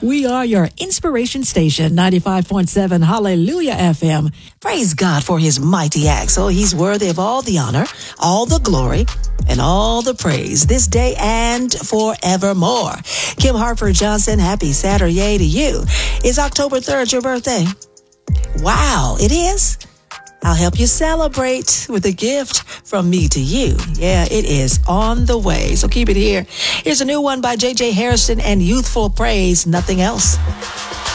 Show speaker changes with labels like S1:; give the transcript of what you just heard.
S1: We are your inspiration station, 95.7 Hallelujah FM.
S2: Praise God for his mighty acts. Oh, he's worthy of all the honor, all the glory, and all the praise this day and forevermore. Kim Hartford Johnson, happy Saturday to you. Is October 3rd your birthday? Wow, it is? I'll help you celebrate with a gift from me to you. Yeah, it is on the way. So keep it here. Here's a new one by J.J. Harrison and Youthful Praise, Nothing Else.